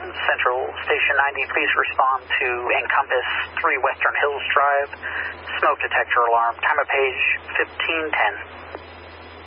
Central Station 90, please respond to Encompass 3 Western Hills Drive. Smoke detector alarm. Time of page 1510.